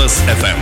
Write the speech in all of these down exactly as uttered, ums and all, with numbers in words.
Компас эф эм.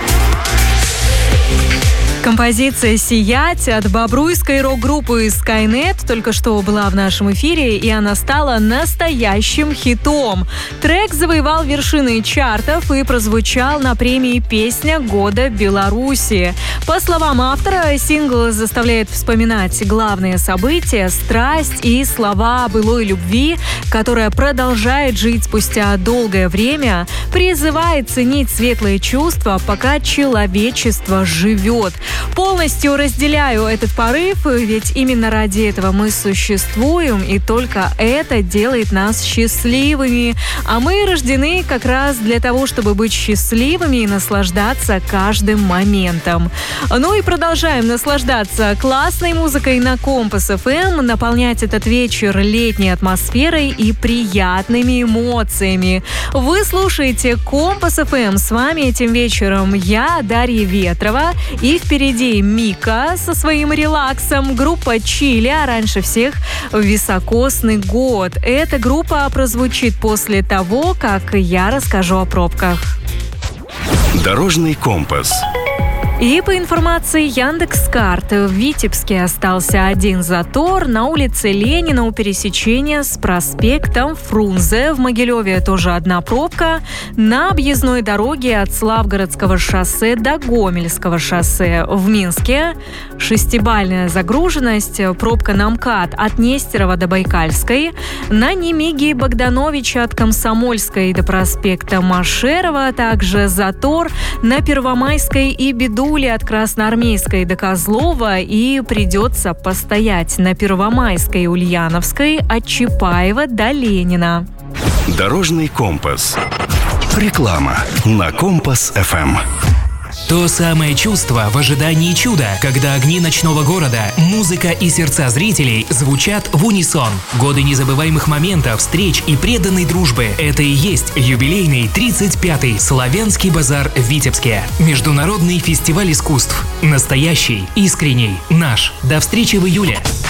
Композиция «Сиять» от бобруйской рок-группы Skynet только что была в нашем эфире, и она стала настоящим хитом. Трек завоевал вершины чартов и прозвучал на премии «Песня года Беларуси». По словам автора, сингл заставляет вспоминать главные события, страсть и слова былой любви, которая продолжает жить спустя долгое время, призывает ценить светлые чувства, пока человечество живет. Полностью разделяю этот порыв, ведь именно ради этого мы существуем, и только это делает нас счастливыми. А мы рождены как раз для того, чтобы быть счастливыми и наслаждаться каждым моментом. Ну и продолжаем наслаждаться классной музыкой на Компас эф эм, наполнять этот вечер летней атмосферой и приятными эмоциями. Вы слушаете Компас эф эм, с вами этим вечером я, Дарья Ветрова, и впереди Мика со своим релаксом, группа Чили, а раньше всех «Високосный год». Эта группа прозвучит после того, как я расскажу о пробках. Дорожный компас. И по информации Яндекс.Карт, в Витебске остался один затор на улице Ленина у пересечения с проспектом Фрунзе. В Могилеве тоже одна пробка. На объездной дороге от Славгородского шоссе до Гомельского шоссе. В Минске шестибалльная загруженность. Пробка на МКАД от Нестерова до Байкальской. На Немиги Богдановича от Комсомольской до проспекта Машерова. Также затор на Первомайской и Беду от Красноармейской до Козлова, и придется постоять на Первомайской и Ульяновской от Чапаева до Ленина. Дорожный компас. Реклама на Компас эф эм. То самое чувство в ожидании чуда, когда огни ночного города, музыка и сердца зрителей звучат в унисон. Годы незабываемых моментов, встреч и преданной дружбы. Это и есть юбилейный тридцать пятый Славянский базар в Витебске. Международный фестиваль искусств. Настоящий, искренний, наш. До встречи в июле.